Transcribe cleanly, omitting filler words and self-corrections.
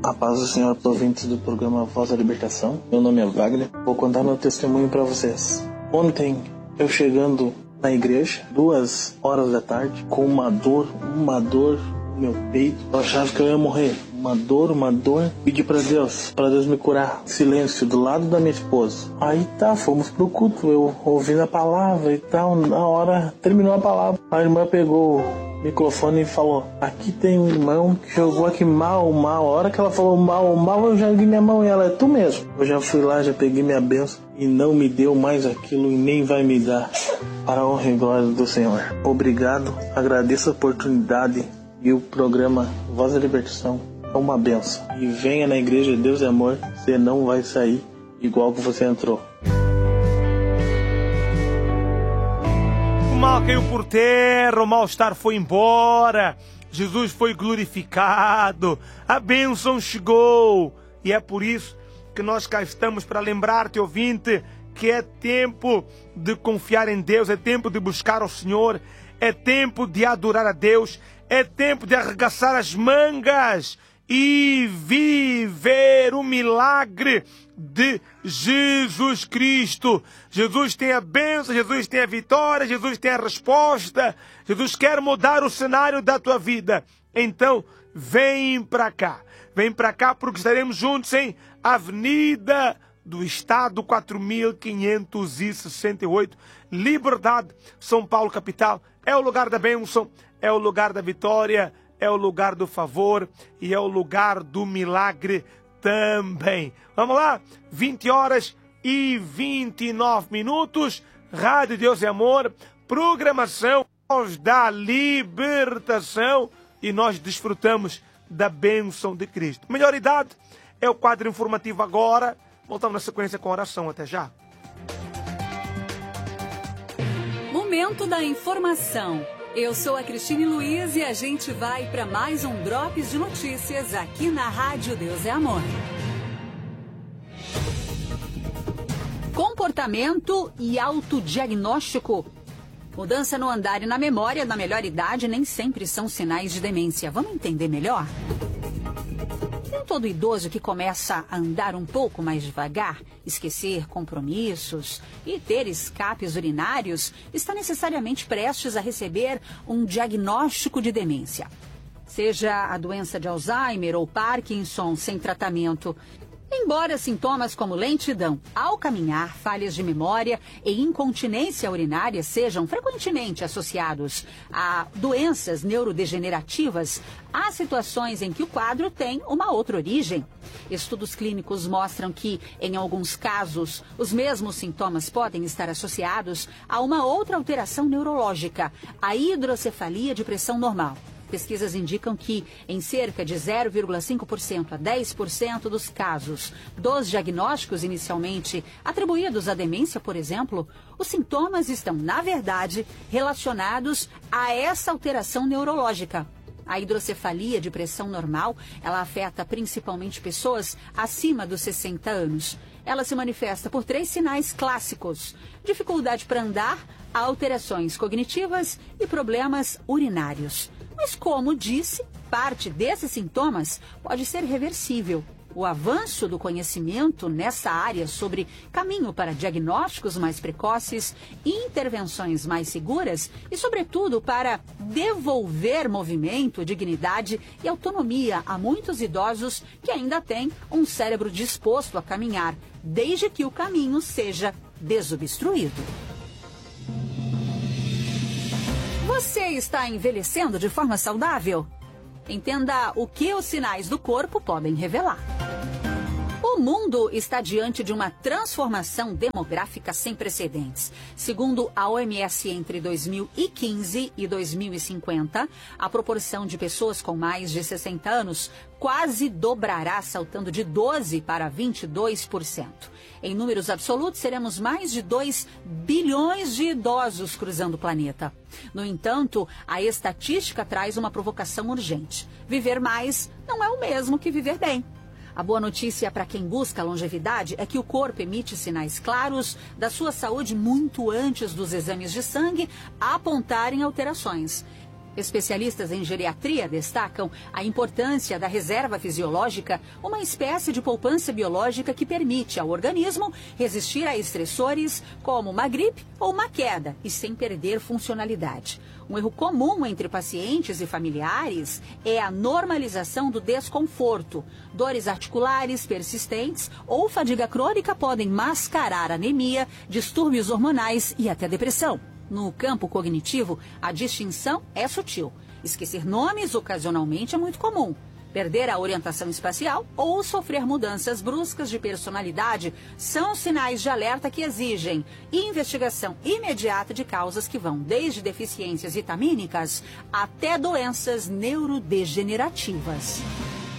A paz do Senhor, ouvintes do programa Voz da Libertação. Meu nome é Wagner. Vou contar meu testemunho para vocês. Ontem, eu chegando na igreja, 2 horas da tarde, com uma dor no meu peito. Eu achava que eu ia morrer. Uma dor. Pedi para Deus me curar. Silêncio do lado da minha esposa. Aí fomos pro culto, eu ouvindo a palavra e tal. Na hora, terminou a palavra, a irmã pegou o microfone e falou: aqui tem um irmão que jogou aqui mal. A hora que ela falou mal, eu joguei minha mão e ela: é tu mesmo. Eu já fui lá, já peguei minha bênção e não me deu mais aquilo e nem vai me dar, para a honra e glória do Senhor. Obrigado, agradeço a oportunidade e o programa Voz da Libertação é uma benção. E venha na igreja Deus é Amor, você não vai sair igual que você entrou. O mal caiu por terra, o mal-estar foi embora, Jesus foi glorificado, a bênção chegou. E é por isso que nós cá estamos para lembrar-te, ouvinte, que é tempo de confiar em Deus, é tempo de buscar ao Senhor, é tempo de adorar a Deus, é tempo de arregaçar as mangas e viver o milagre de Jesus Cristo. Jesus tem a bênção, Jesus tem a vitória, Jesus tem a resposta. Jesus quer mudar o cenário da tua vida. Então, vem para cá porque estaremos juntos em Avenida do Estado 4568, Liberdade, São Paulo, capital. É o lugar da bênção, é o lugar da vitória, é o lugar do favor e é o lugar do milagre também. Vamos lá? 20h29, Rádio Deus é Amor, programação Voz da Libertação, e nós desfrutamos da bênção de Cristo. Melhor idade é o quadro informativo agora. Voltamos na sequência com a oração. Até já. Momento da informação. Eu sou a Cristine Luiz e a gente vai para mais um Drops de Notícias aqui na Rádio Deus é Amor. Comportamento e autodiagnóstico. Mudança no andar e na memória na melhor idade nem sempre são sinais de demência. Vamos entender melhor? Nem todo idoso que começa a andar um pouco mais devagar, esquecer compromissos e ter escapes urinários está necessariamente prestes a receber um diagnóstico de demência. Seja a doença de Alzheimer ou Parkinson sem tratamento. Embora sintomas como lentidão ao caminhar, falhas de memória e incontinência urinária sejam frequentemente associados a doenças neurodegenerativas, há situações em que o quadro tem uma outra origem. Estudos clínicos mostram que, em alguns casos, os mesmos sintomas podem estar associados a uma outra alteração neurológica, a hidrocefalia de pressão normal. Pesquisas indicam que, em cerca de 0,5% a 10% dos casos dos diagnósticos inicialmente atribuídos à demência, por exemplo, os sintomas estão, na verdade, relacionados a essa alteração neurológica. A hidrocefalia de pressão normal, ela afeta principalmente pessoas acima dos 60 anos. Ela se manifesta por 3 sinais clássicos: dificuldade para andar, alterações cognitivas e problemas urinários. Mas, como disse, parte desses sintomas pode ser reversível. O avanço do conhecimento nessa área sobre caminho para diagnósticos mais precoces, intervenções mais seguras e, sobretudo, para devolver movimento, dignidade e autonomia a muitos idosos que ainda têm um cérebro disposto a caminhar, desde que o caminho seja desobstruído. Você está envelhecendo de forma saudável? Entenda o que os sinais do corpo podem revelar. O mundo está diante de uma transformação demográfica sem precedentes. Segundo a OMS, entre 2015 e 2050, a proporção de pessoas com mais de 60 anos quase dobrará, saltando de 12% para 22%. Em números absolutos, seremos mais de 2 bilhões de idosos cruzando o planeta. No entanto, a estatística traz uma provocação urgente. Viver mais não é o mesmo que viver bem. A boa notícia para quem busca longevidade é que o corpo emite sinais claros da sua saúde muito antes dos exames de sangue apontarem alterações. Especialistas em geriatria destacam a importância da reserva fisiológica, uma espécie de poupança biológica que permite ao organismo resistir a estressores como uma gripe ou uma queda e sem perder funcionalidade. Um erro comum entre pacientes e familiares é a normalização do desconforto. Dores articulares persistentes ou fadiga crônica podem mascarar anemia, distúrbios hormonais e até depressão. No campo cognitivo, a distinção é sutil. Esquecer nomes ocasionalmente é muito comum. Perder a orientação espacial ou sofrer mudanças bruscas de personalidade são sinais de alerta que exigem investigação imediata de causas que vão desde deficiências vitamínicas até doenças neurodegenerativas.